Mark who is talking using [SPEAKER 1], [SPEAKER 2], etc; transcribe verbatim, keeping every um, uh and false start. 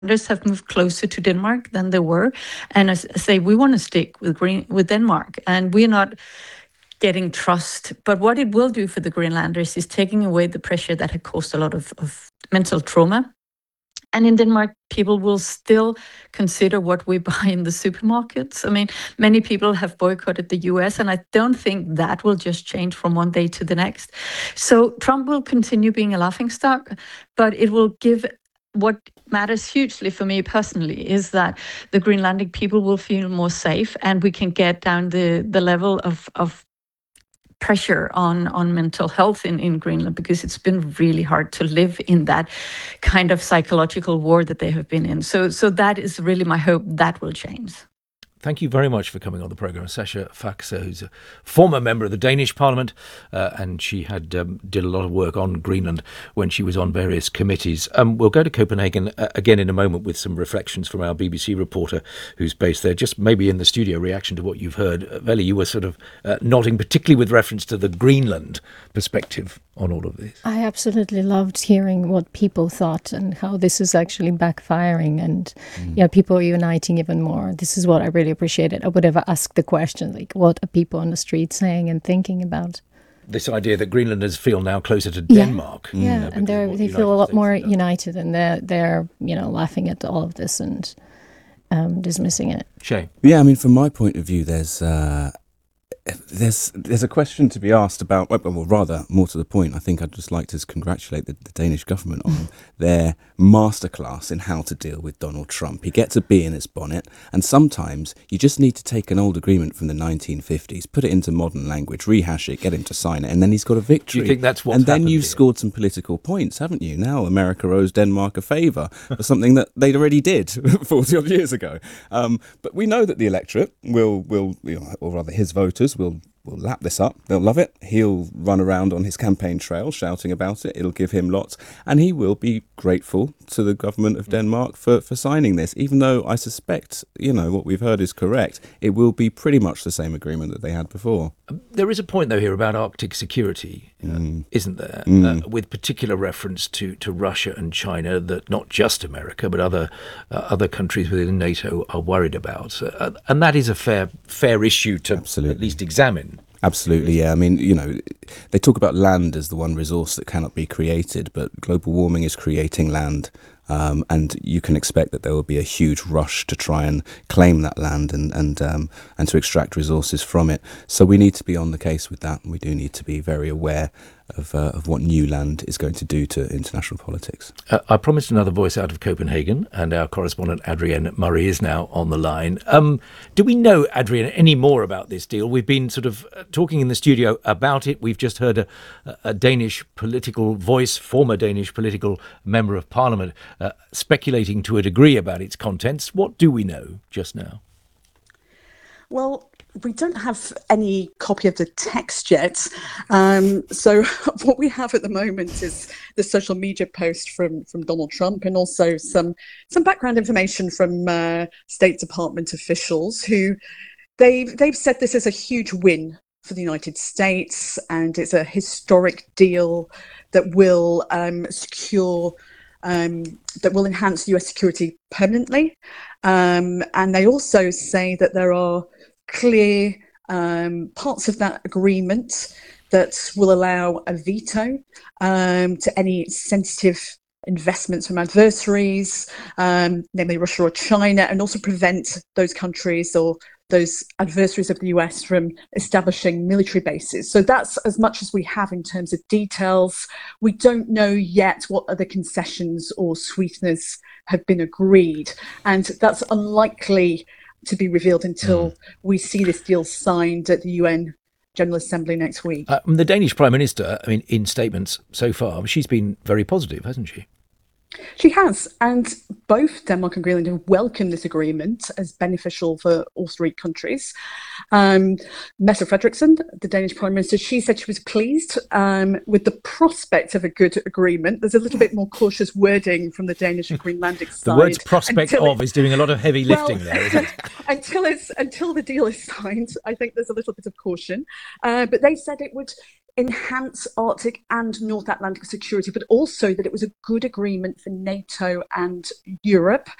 [SPEAKER 1] Others have moved closer to Denmark than they were, and I say we want to stick with Green with Denmark, and we're not getting trust. But what it will do for the Greenlanders is taking away the pressure that had caused a lot of, of mental trauma. And in Denmark, people will still consider what we buy in the supermarkets. I mean, many people have boycotted the U S, and I don't think that will just change from one day to the next. So Trump will continue being a laughingstock, but it will give. What matters hugely for me personally is that the Greenlandic people will feel more safe, and we can get down the, the level of, of pressure on, on mental health in, in Greenland, because it's been really hard to live in that kind of psychological war that they have been in. So, so that is really my hope that will change.
[SPEAKER 2] Thank you very much for coming on the programme. Sascha Faxe, who's a former member of the Danish Parliament, uh, and she had um, did a lot of work on Greenland when she was on various committees. Um, we'll go to Copenhagen uh, again in a moment with some reflections from our B B C reporter who's based there. Just maybe in the studio reaction to what you've heard. Uh, Veli, you were sort of uh, nodding, particularly with reference to the Greenland perspective on all of this.
[SPEAKER 3] I absolutely loved hearing what people thought and how this is actually backfiring, and mm. yeah, people are uniting even more. This is what I really appreciated. I would have asked the question, like, what are people on the street saying and thinking about?
[SPEAKER 2] This idea that Greenlanders feel now closer to Denmark.
[SPEAKER 3] Yeah, yeah. and they they feel a lot more united, and they're, they're, you know, laughing at all of this and um, dismissing it.
[SPEAKER 2] Shay?
[SPEAKER 4] Yeah, I mean, from my point of view, there's... Uh, There's there's a question to be asked about, well, rather, more to the point, I think I'd just like to congratulate the, the Danish government on their masterclass in how to deal with Donald Trump. He gets a bee in his bonnet, and sometimes you just need to take an old agreement from the nineteen fifties, put it into modern language, rehash it, get him to sign it, and then he's got a victory.
[SPEAKER 2] Do you think that's what's
[SPEAKER 4] And then
[SPEAKER 2] happened
[SPEAKER 4] you've
[SPEAKER 2] here?
[SPEAKER 4] scored some political points, haven't you? Now America owes Denmark a favour for something that they'd already did forty odd years ago. Um, but we know that the electorate will, will you know, or rather his voters, will will lap this up. They'll love it. He'll run around on his campaign trail shouting about it. It'll give him lots. And he will be grateful to the government of Denmark for, for signing this, even though I suspect, you know, what we've heard is correct. It will be pretty much the same agreement that they had before.
[SPEAKER 2] There is a point, though, here about Arctic security, uh,
[SPEAKER 4] Mm.
[SPEAKER 2] isn't there?
[SPEAKER 4] Mm.
[SPEAKER 2] Uh, with particular reference to, to Russia and China, that not just America, but other uh, other countries within NATO are worried about. Uh, and that is a fair fair issue to
[SPEAKER 4] Absolutely.
[SPEAKER 2] at least examine.
[SPEAKER 4] Absolutely, yeah. I mean, you know, they talk about land as the one resource that cannot be created, but global warming is creating land. Um, and you can expect that there will be a huge rush to try and claim that land and and um, and to extract resources from it. So we need to be on the case with that. And we do need to be very aware of uh, of what new land is going to do to international politics.
[SPEAKER 2] Uh, I promised another voice out of Copenhagen, and our correspondent Adrienne Murray is now on the line. Um, do we know, Adrienne, any more about this deal? We've been sort of uh, talking in the studio about it. We've just heard a, a Danish political voice, former Danish political member of parliament, uh, speculating to a degree about its contents. What do we know just now?
[SPEAKER 5] Well, we don't have any copy of the text yet. Um, so what we have at the moment is the social media post from, from Donald Trump, and also some some background information from uh, State Department officials who they've, they've said this is a huge win for the United States, and it's a historic deal that will um, secure Um, that will enhance U S security permanently. Um, and they also say that there are clear um, parts of that agreement that will allow a veto um, to any sensitive investments from adversaries, um, namely Russia or China, and also prevent those countries or those adversaries of the U S from establishing military bases. So that's as much as we have in terms of details. We don't know yet what other concessions or sweeteners have been agreed, and that's unlikely to be revealed until mm. we see this deal signed at the U N General Assembly next week.
[SPEAKER 2] Uh, the Danish Prime Minister, I mean, in statements so far, she's been very positive, hasn't she?
[SPEAKER 5] She has, and both Denmark and Greenland have welcomed this agreement as beneficial for all three countries. Um, Mette Frederiksen, the Danish Prime Minister, she said she was pleased um, with the prospect of a good agreement. There's a little bit more cautious wording from the Danish and Greenlandic side.
[SPEAKER 2] The words prospect of it, is doing a lot of heavy lifting well, there, isn't it?
[SPEAKER 5] until, it's, until the deal is signed, I think there's a little bit of caution. Uh, but they said it would enhance Arctic and North Atlantic security, but also that it was a good agreement for NATO and Europe.